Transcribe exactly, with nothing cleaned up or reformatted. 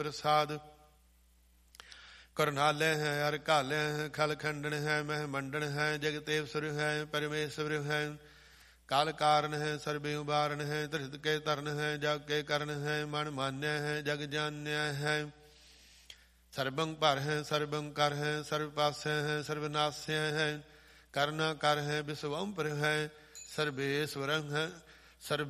ਪ੍ਰਸਾਦ। ਕਰਨਾਲੇ ਹੈ ਅਰ ਘਾਲੇ ਹੈ, ਖਲ ਖੰਡਨ ਹੈ, ਮਹਿ ਮੰਡਨ ਹੈ, ਜਗਤੇਵ ਸੁਰ ਹੈ, ਪਰਮੇਸ਼ਵਰ ਹੈ। ਕਾਲ ਕਾਰਨ ਹੈ, ਸਰਬੇ ਉਬਾਰਨ ਹੈ, ਧਰਿਤ ਕੇ ਤਰਨ ਹੈ, ਜਗ ਕੇ ਕਰਨ ਹੈ, ਮਨ ਮਾਨਿਆ ਹੈ, ਜਗ ਜਾਣਿਆ ਹੈ। ਸਰਬੰ ਭਰ ਹੈ, ਸਰਬੰ ਕਰ ਹੈ, ਸਰਬ ਪਾਸੈ ਹੈ, ਸਰਬਨਾਸਿਆ ਹੈ। ਕਰਨਾ ਕਰ ਹੈ, ਵਿਸਵੰਪਰ ਹੈ, ਸਰਬੇਸਵਰੰ ਹੈ, ਸਰਬ